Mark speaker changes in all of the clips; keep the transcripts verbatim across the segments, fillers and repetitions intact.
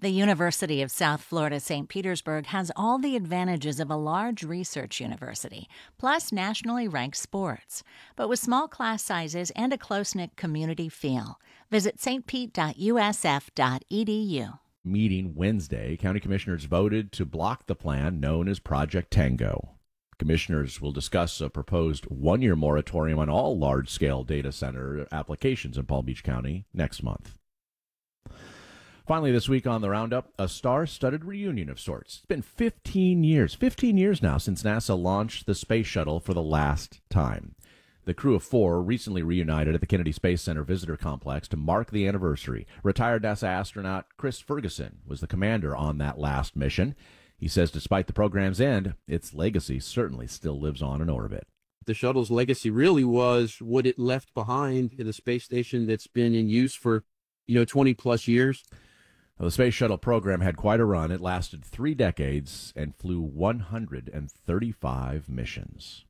Speaker 1: The University of South Florida Saint Petersburg has all the advantages of a large research university, plus nationally ranked sports, but with small class sizes and a close-knit community feel. Visit s t pete dot u s f dot e d u.
Speaker 2: Meeting Wednesday, county commissioners voted to block the plan known as Project Tango. Commissioners will discuss a proposed one-year moratorium on all large-scale data center applications in Palm Beach County next month. Finally, this week on the Roundup, a star-studded reunion of sorts. It's been fifteen years, fifteen years now since NASA launched the space shuttle for the last time. The crew of four recently reunited at the Kennedy Space Center Visitor Complex to mark the anniversary. Retired NASA astronaut Chris Ferguson was the commander on that last mission. He says despite the program's end, its legacy certainly still lives on in orbit.
Speaker 3: The shuttle's legacy really was what it left behind in a space station that's been in use for, you know, twenty plus years.
Speaker 2: Well, the Space Shuttle program had quite a run. It lasted three decades and flew one hundred thirty-five missions.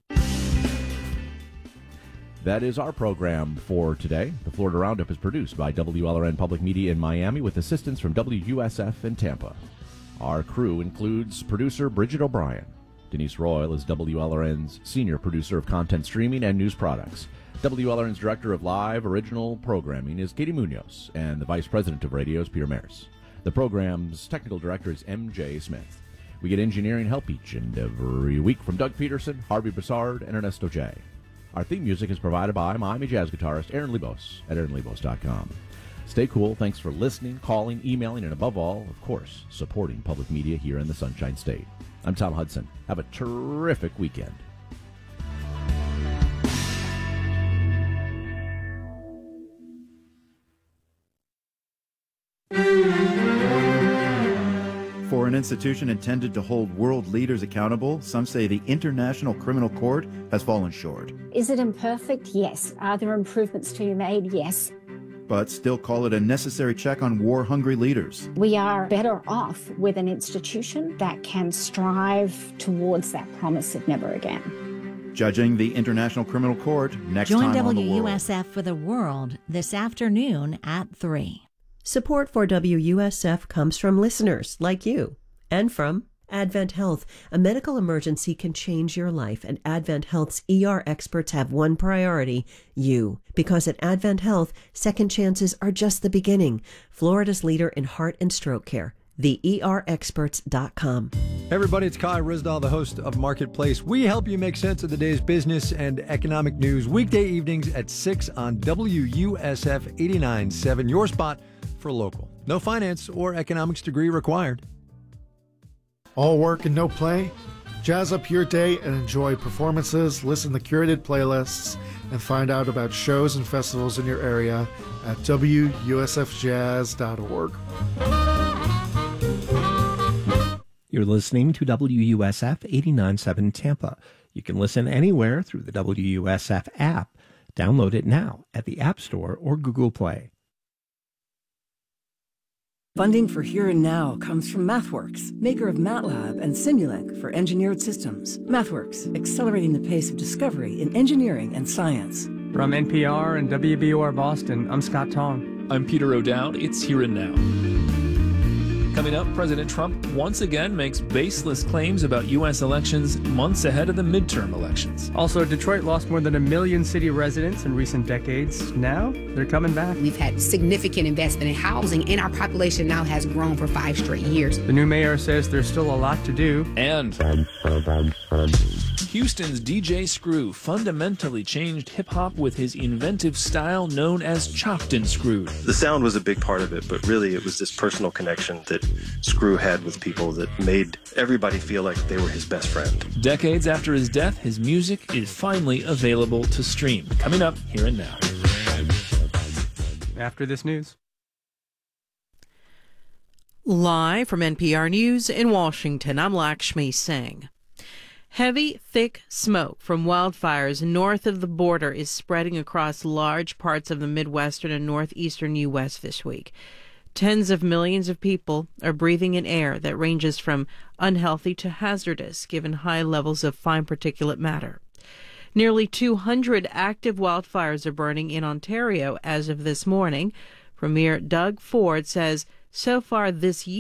Speaker 2: That is our program for today. The Florida Roundup is produced by W L R N Public Media in Miami with assistance from W U S F in Tampa. Our crew includes producer Bridget O'Brien. Denise Royal is W L R N's senior producer of content streaming and news products. W L R N's director of live original programming is Katie Munoz, and the vice president of radio is Peter Maris. The program's technical director is M J Smith. We get engineering help each and every week from Doug Peterson, Harvey Broussard, and Ernesto J. Our theme music is provided by Miami jazz guitarist Aaron Lebos at aaron lebos dot com. Stay cool. Thanks for listening, calling, emailing, and above all, of course, supporting public media here in the Sunshine State. I'm Tom Hudson. Have a terrific weekend.
Speaker 4: For an institution intended to hold world leaders accountable, some say the International Criminal Court has fallen short.
Speaker 5: Is it imperfect? Yes. Are there improvements to be made? Yes.
Speaker 4: But still call it a necessary check on war-hungry leaders.
Speaker 5: We are better off with an institution that can strive towards that promise of never again.
Speaker 4: Judging the International Criminal Court next
Speaker 1: Join
Speaker 4: time on The
Speaker 1: W U
Speaker 4: World.
Speaker 1: S F for the World this afternoon at three.
Speaker 6: Support for W U S F comes from listeners like you and from Advent Health. A medical emergency can change your life, and Advent Health's E R experts have one priority, you. Because at Advent Health, second chances are just the beginning. Florida's leader in heart and stroke care. the e r experts dot com.
Speaker 7: Hey everybody, it's Kai Rizdal, the host of Marketplace. We help you make sense of the day's business and economic news weekday evenings at six on W U S F eighty-nine point seven, your spot for local. No finance or economics degree required.
Speaker 8: All work and no play? Jazz up your day and enjoy performances, listen to curated playlists, and find out about shows and festivals in your area at w u s f jazz dot org.
Speaker 9: You're listening to W U S F eighty-nine point seven Tampa. You can listen anywhere through the W U S F app. Download it now at the App Store or Google Play.
Speaker 10: Funding for Here and Now comes from MathWorks, maker of MATLAB and Simulink for engineered systems. MathWorks, accelerating the pace of discovery in engineering and science.
Speaker 11: From N P R and W B O R Boston, I'm Scott Tong.
Speaker 12: I'm Peter O'Dowd. It's Here and Now. Coming up, President Trump once again makes baseless claims about U S elections months ahead of the midterm elections.
Speaker 11: Also, Detroit lost more than a million city residents in recent decades. Now, they're coming back.
Speaker 13: We've had significant investment in housing, and our population now has grown for five straight years.
Speaker 11: The new mayor says there's still a lot to do.
Speaker 12: And Houston's D J Screw fundamentally changed hip-hop with his inventive style known as chopped and screwed.
Speaker 14: The sound was a big part of it, but really it was this personal connection that Screw had with people that made everybody feel like they were his best friend.
Speaker 12: Decades after his death, his music is finally available to stream. Coming up Here and Now.
Speaker 11: After this news.
Speaker 15: Live from N P R News in Washington, I'm Lakshmi Singh. Heavy, thick smoke from wildfires north of the border is spreading across large parts of the Midwestern and northeastern U S this week. Tens of millions of people are breathing in air that ranges from unhealthy to hazardous, given high levels of fine particulate matter. Nearly two hundred active wildfires are burning in Ontario as of this morning. Premier Doug Ford says so far this year,